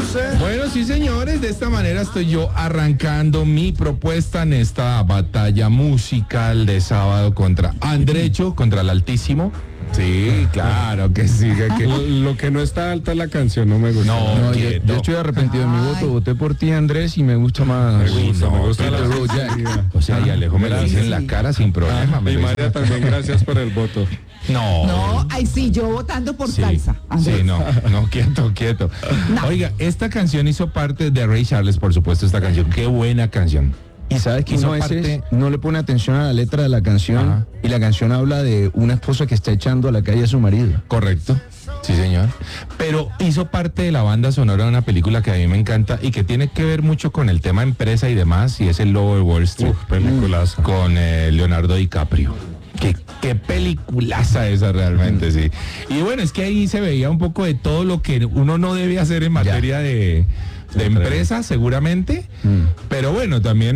Bueno, sí, señores, de esta manera estoy yo arrancando mi propuesta en esta batalla musical de sábado contra Andrecho, contra el Altísimo. Sí, claro que sí. Lo que no está alta es la canción, no me gusta. No, yo estoy arrepentido de mi voto, voté por ti, Andrés, y me gusta más. Me gusta Peter la Road Jack. O sea, y Alejo me lo dice en la cara sin problema. Y María también, gracias por el voto. No, ay sí, yo votando por salsa. Andrés. Sí, no, quieto. No. Oiga, esta canción hizo parte de Ray Charles, por supuesto, esta canción. Qué buena canción. Y sabes que Hizo uno a veces parte- no le pone atención a la letra de la canción. Ajá. Y la canción habla de una esposa que está echando a la calle a su marido. Correcto, sí señor. Pero hizo parte de la banda sonora de una película que a mí me encanta y que tiene que ver mucho con el tema empresa y demás, y es El Lobo de Wall Street. Peliculazo. Con Leonardo DiCaprio. Qué peliculaza esa realmente, sí. Y bueno, es que ahí se veía un poco de todo lo que uno no debe hacer en materia de empresa, seguramente. Pero bueno, también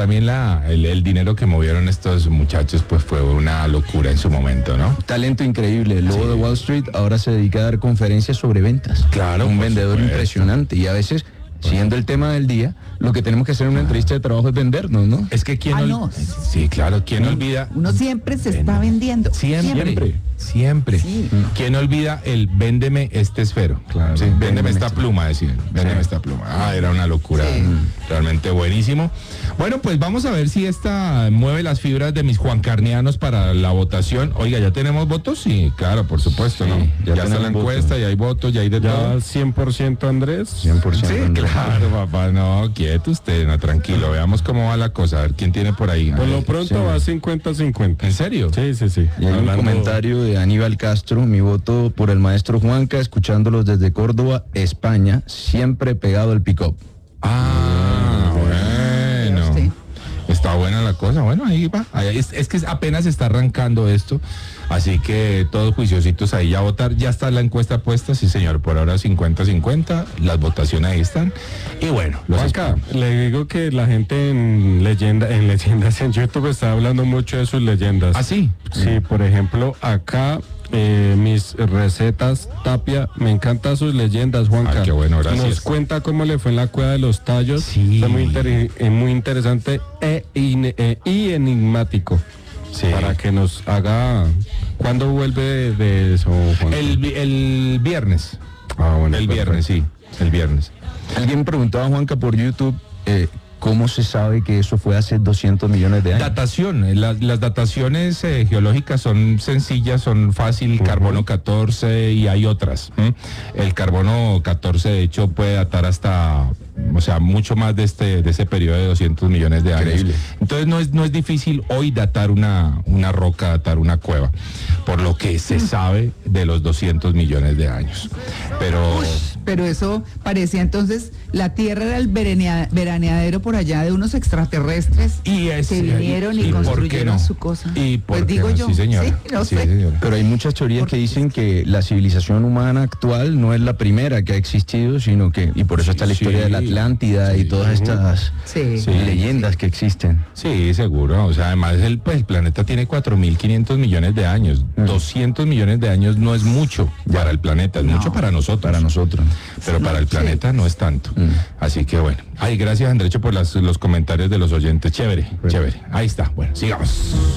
el dinero que movieron estos muchachos pues fue una locura en su momento, ¿no? Talento increíble. El lobo de Wall Street ahora se dedica a dar conferencias sobre ventas. Claro, Un por vendedor supuesto. impresionante. Y a veces, siguiendo el tema del día, lo que tenemos que hacer en una entrevista de trabajo es vendernos, ¿no? Es que quién no. Sí, claro, quién olvida. Uno siempre se está vendiendo. Siempre. Sí. ¿Quién olvida el véndeme este esfero? Claro. Sí, véndeme esta este. pluma, decían. Véndeme esta pluma. Era una locura. Sí. Realmente buenísimo. Bueno, pues vamos a ver si esta mueve las fibras de mis juancarnianos para la votación. Oiga, ¿ya tenemos votos? Sí, claro, por supuesto, ¿no? Ya está la tenemos encuesta, votos. ya hay votos, ya hay de Ya todo. 100% Andrés. 100%. Sí, claro, papá, no, quieto usted, no, tranquilo, veamos cómo va la cosa, a ver quién tiene por ahí. Por lo pronto Sí. va 50-50. ¿En serio? Sí. Y hay un Hablando- comentario de Aníbal Castro, mi voto por el maestro Juanca, escuchándolos desde Córdoba, España, siempre pegado al pick-up. Bueno. Sí. Está buena la cosa, bueno, ahí va. Es que apenas está arrancando esto, así que todos juiciositos ahí a votar. Ya está la encuesta puesta, sí señor, por ahora 50-50, las votaciones ahí están. Y bueno, los Juanca, le digo que la gente en leyendas en YouTube está hablando mucho de sus leyendas. ¿Ah, sí? Sí, por ejemplo, acá mis recetas Tapia, me encantan sus leyendas, Juanca. Ay, qué bueno, gracias. Nos cuenta cómo le fue en la cueva de los tallos. Sí. Está muy interesante y enigmático. Sí. Para que nos haga. ¿Cuándo vuelve de eso, Juanca? El viernes. Bueno, El perfecto. viernes, sí, el viernes. Alguien preguntaba a Juanca por YouTube, ¿cómo se sabe que eso fue hace 200 millones de años? Datación, las dataciones geológicas son sencillas, son fácil, carbono 14 y hay otras. El carbono 14 de hecho puede datar hasta, o sea, mucho más de ese periodo de 200 millones de años. Increíble. Entonces no es difícil hoy datar una roca, datar una cueva, por lo que se sabe de los 200 millones de años. Pero eso parecía entonces, la Tierra era el veraneadero por allá de unos extraterrestres que vinieron y ¿por qué construyeron no? su cosa. ¿Y por Pues qué digo no? yo, Sí, señora. sí, no Sí, sé. señora. Pero hay muchas teorías que dicen que la civilización humana actual no es la primera que ha existido, sino que, y por eso está la Sí, historia de la Atlántida y todas estas Sí. leyendas que existen. Sí, seguro. O sea, además el planeta tiene 4.500 millones de años. 200 millones de años no es mucho para el planeta, es mucho para nosotros. Para nosotros. Pero para el planeta no es tanto. Mm. Así que bueno. Ay, gracias Andrecho por los comentarios de los oyentes. Chévere. Ahí está. Bueno, sigamos.